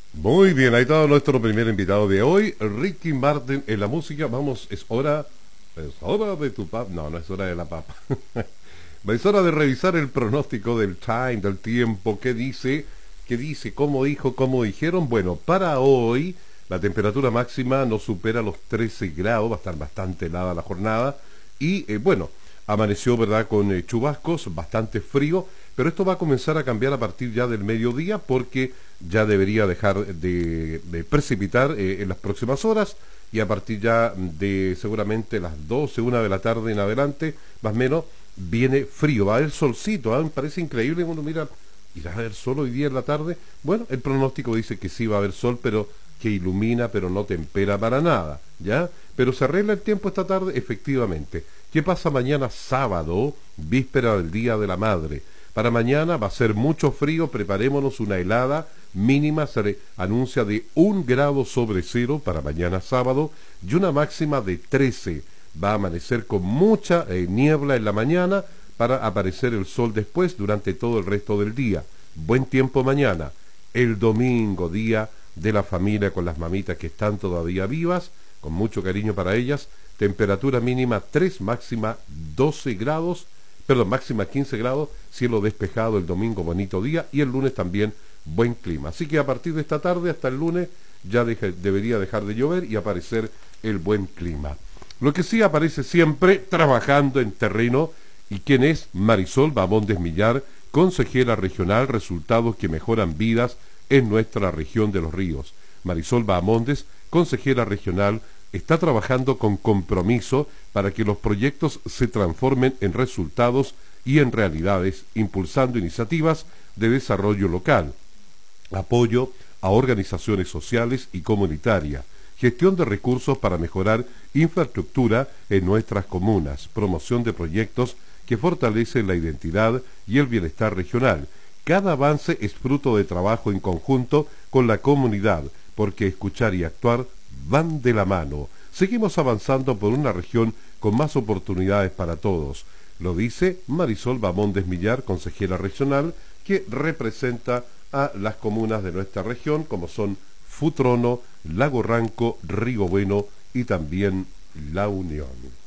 Muy bien, ahí está nuestro primer invitado de hoy, Ricky Martin en la música. Vamos, es hora de tu papa. No, no es hora de la papa. Es hora de revisar el pronóstico del time, del tiempo. ¿Qué dice? ¿Cómo dijo? ¿Cómo dijeron? Bueno, para hoy la temperatura máxima no supera los 13 grados, va a estar bastante helada la jornada. Y bueno, amaneció, ¿verdad?, con chubascos, bastante frío, pero esto va a comenzar a cambiar a partir ya del mediodía porque ya debería dejar de precipitar en las próximas horas y a partir ya de seguramente las 12, 1 de la tarde en adelante, más o menos, viene frío, va a haber solcito, ¿ah? Me parece increíble cuando mira, ¿irá a haber sol hoy día en la tarde? Bueno, el pronóstico dice que sí va a haber sol, pero que ilumina, pero no tempera para nada, ¿ya? Pero se arregla el tiempo esta tarde, efectivamente. ¿Qué pasa mañana sábado, víspera del Día de la Madre? Para mañana va a ser mucho frío, preparémonos una helada mínima, se anuncia de 1 grado sobre cero para mañana sábado y una máxima de 13. Va a amanecer con mucha niebla en la mañana para aparecer el sol después durante todo el resto del día. Buen tiempo mañana. El domingo, día de la familia con las mamitas que están todavía vivas, con mucho cariño para ellas. Temperatura mínima 3, máxima 12 grados, perdón, máxima 15 grados, cielo despejado el domingo, bonito día, y el lunes también buen clima. Así que a partir de esta tarde hasta el lunes ya debería dejar de llover y aparecer el buen clima. Lo que sí aparece siempre trabajando en terreno, y quién es Marisol Bamondes Millar, consejera regional, resultados que mejoran vidas en nuestra región de los ríos. Marisol Bamondes, consejera regional, está trabajando con compromiso para que los proyectos se transformen en resultados y en realidades, impulsando iniciativas de desarrollo local, apoyo a organizaciones sociales y comunitarias, gestión de recursos para mejorar infraestructura en nuestras comunas, promoción de proyectos que fortalecen la identidad y el bienestar regional. Cada avance es fruto de trabajo en conjunto con la comunidad, porque escuchar y actuar van de la mano. Seguimos avanzando por una región con más oportunidades para todos. Lo dice Marisol Bamondes Millar, consejera regional, que representa a las comunas de nuestra región, como son Futrono, Lago Ranco, Río Bueno y también La Unión.